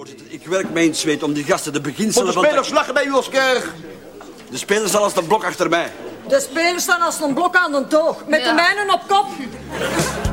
Voorzitter, ik werk mijn zweet om die gasten de beginselen van... De spelers lachen bij u, Oscar. De spelers staan als een blok achter mij. De spelers staan als een blok aan de toog. Met de mijnen op kop.